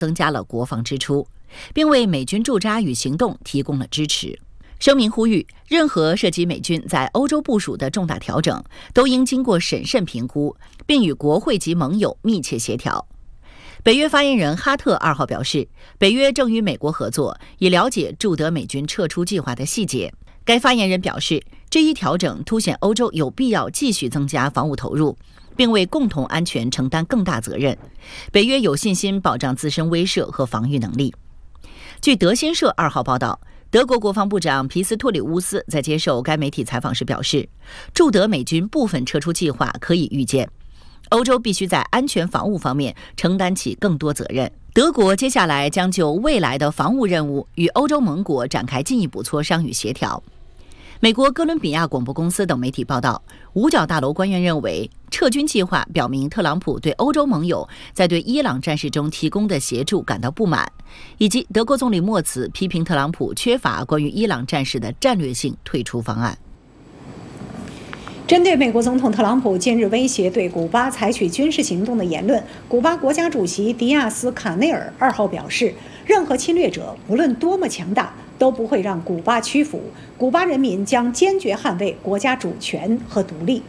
增加了国防支出，并为美军驻扎与行动提供了支持。声明呼吁，任何涉及美军在欧洲部署的重大调整，都应经过审慎评估，并与国会及盟友密切协调。北约发言人哈特2号表示，北约正与美国合作，以了解驻德美军撤出计划的细节。该发言人表示，这一调整凸显欧洲有必要继续增加防务投入，并为共同安全承担更大责任。北约有信心保障自身威慑和防御能力。据德新社2号报道，德国国防部长皮斯托里乌斯在接受该媒体采访时表示，驻德美军部分撤出计划可以预见，欧洲必须在安全防务方面承担起更多责任。德国接下来将就未来的防务任务与欧洲盟国展开进一步磋商与协调。美国哥伦比亚广播公司等媒体报道，五角大楼官员认为，撤军计划表明特朗普对欧洲盟友在对伊朗战事中提供的协助感到不满，以及德国总理默茨批评特朗普缺乏关于伊朗战事的战略性退出方案。 针对美国总统特朗普近日威胁对古巴采取军事行动的言论，古巴国家主席迪亚斯卡内尔2号表示，任何侵略者无论多么强大，都不会让古巴屈服，古巴人民将坚决捍卫国家主权和独立。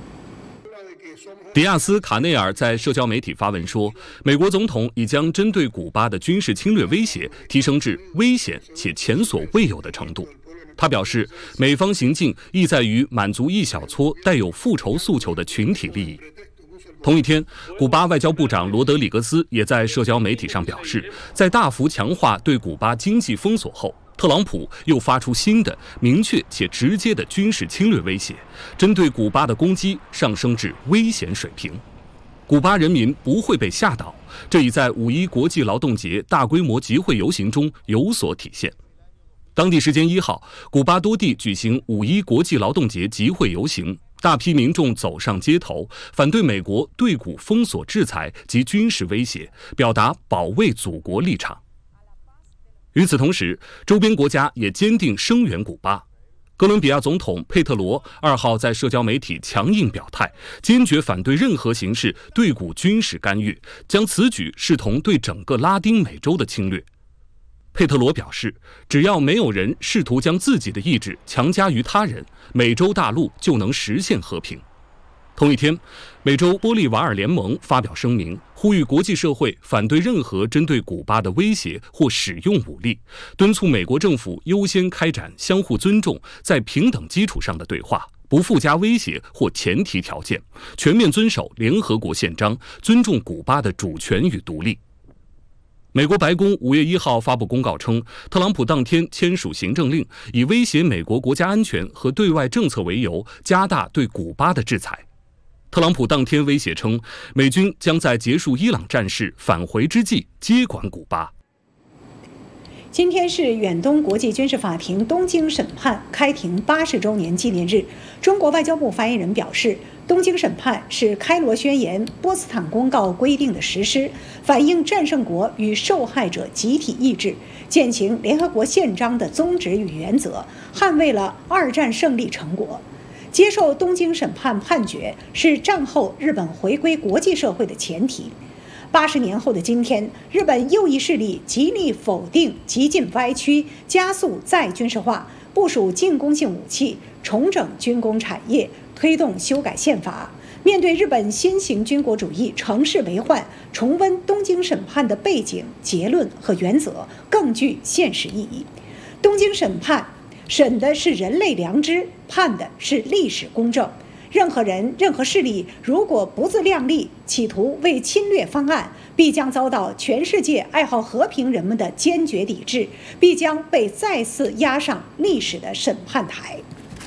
迪亚斯卡内尔在社交媒体发文说，美国总统已将针对古巴的军事侵略威胁提升至危险且前所未有的程度。他表示，美方行径意在于满足一小撮带有复仇诉求的群体利益。同一天，古巴外交部长罗德里格斯也在社交媒体上表示，在大幅强化对古巴经济封锁后，特朗普又发出新的明确且直接的军事侵略威胁，针对古巴的攻击上升至危险水平。古巴人民不会被吓倒，这已在5·1国际劳动节大规模集会游行中有所体现。当地时间1号，古巴多地举行5·1国际劳动节集会游行，大批民众走上街头，反对美国对古封锁制裁及军事威胁，表达保卫祖国立场。与此同时，周边国家也坚定声援古巴。哥伦比亚总统佩特罗2号在社交媒体强硬表态，坚决反对任何形式对古军事干预，将此举视同对整个拉丁美洲的侵略。佩特罗表示，只要没有人试图将自己的意志强加于他人，美洲大陆就能实现和平。同一天，美洲玻利瓦尔联盟发表声明，呼吁国际社会反对任何针对古巴的威胁或使用武力，敦促美国政府优先开展相互尊重、在平等基础上的对话，不附加威胁或前提条件，全面遵守联合国宪章，尊重古巴的主权与独立。美国白宫5月1号发布公告称，特朗普当天签署行政令，以威胁美国国家安全和对外政策为由，加大对古巴的制裁。特朗普当天威胁称，美军将在结束伊朗战事返回之际接管古巴。 今天是远东国际军事法庭东京审判开庭80周年纪念日。中国外交部发言人表示，东京审判是开罗宣言、波茨坦公告规定的实施，反映战胜国与受害者集体意志，践行联合国宪章的宗旨与原则，捍卫了2战胜利成果。接受东京审判判决是战后日本回归国际社会的前提。80年后的今天，日本右翼势力极力否定、激进歪曲、加速再军事化，部署进攻性武器，重整军工产业，推动修改宪法。面对日本新型军国主义乘势为患，重温东京审判的背景、结论和原则更具现实意义。东京审判审的是人类良知，判的是历史公正。任何人、任何势力如果不自量力，企图为侵略方案，必将遭到全世界爱好和平人们的坚决抵制，必将被再次押上历史的审判台。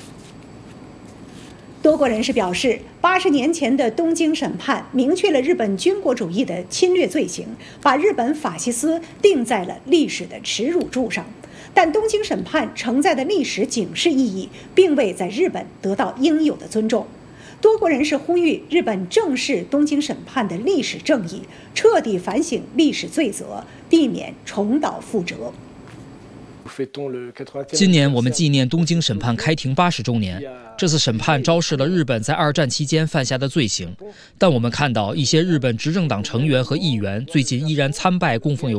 多国人士表示，80年前的东京审判明确了日本军国主义的侵略罪行，把日本法西斯钉在了历史的耻辱柱上。但东京审判承载的历史警示意义，并未在日本得到应有的尊重。多国人士呼吁日本正视东京审判的历史正义，彻底反省历史罪责，避免重蹈覆辙。 今年我们纪念东京审判开庭80周年。这次审判昭示了日本在2战期间犯下的罪行，但我们看到一些日本执政党成员和议员最近依然参拜供奉有